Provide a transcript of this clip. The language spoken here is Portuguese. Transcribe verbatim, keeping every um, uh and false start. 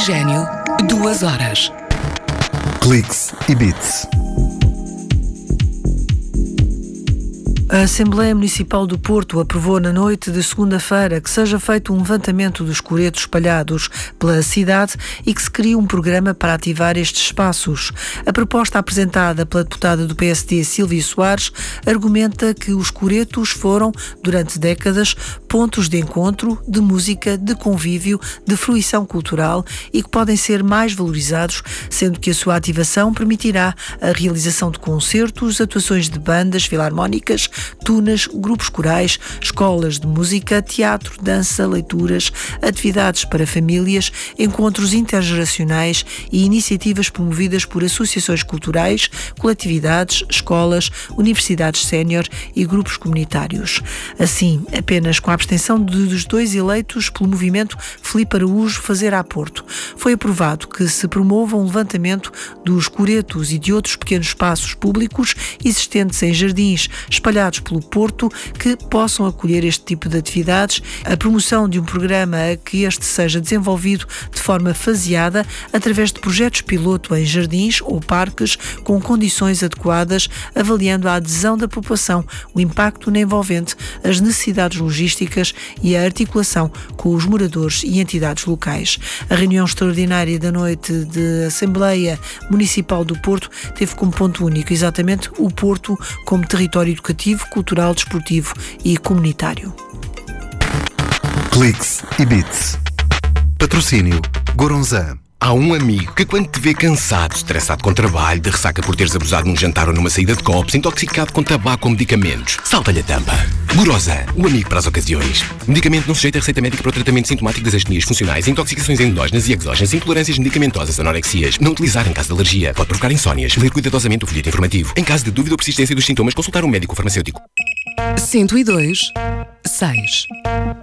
Oxigênio, duas horas. Cliques e Bits. A Assembleia Municipal do Porto aprovou na noite de segunda-feira que seja feito um levantamento dos coretos espalhados pela cidade e que se crie um programa para ativar estes espaços. A proposta apresentada pela deputada do P S D, Sílvia Soares, argumenta que os coretos foram, durante décadas, pontos de encontro, de música, de convívio, de fruição cultural e que podem ser mais valorizados, sendo que a sua ativação permitirá a realização de concertos, atuações de bandas filarmónicas, tunas, grupos corais, escolas de música, teatro, dança, leituras, atividades para famílias, encontros intergeracionais e iniciativas promovidas por associações culturais, coletividades, escolas, universidades sénior e grupos comunitários. Assim, apenas com a abstenção dos dois eleitos pelo movimento Filipe Araújo Fazer a Porto, foi aprovado que se promova um levantamento dos coretos e de outros pequenos espaços públicos existentes em jardins espalhados pelo Porto que possam acolher este tipo de atividades, a promoção de um programa a que este seja desenvolvido de forma faseada através de projetos piloto em jardins ou parques com condições adequadas, avaliando a adesão da população, o impacto na envolvente, as necessidades logísticas e a articulação com os moradores e entidades locais. A reunião extraordinária da noite de Assembleia Municipal do Porto teve como ponto único exatamente o Porto como território educativo, cultural, desportivo e comunitário. Cliques e Bits. Patrocínio Goronzan. Há um amigo que quando te vê cansado, estressado com trabalho, de ressaca por teres abusado num jantar ou numa saída de copos, intoxicado com tabaco ou medicamentos, salta-lhe a tampa. Goronzan, o amigo para as ocasiões. Medicamento não sujeito a receita médica para o tratamento sintomático das astenias funcionais, intoxicações endógenas e exógenas, intolerâncias medicamentosas, anorexias. Não utilizar em caso de alergia. Pode provocar insónias. Ler cuidadosamente o folheto informativo. Em caso de dúvida ou persistência dos sintomas, consultar um médico farmacêutico. cento e dois, seis.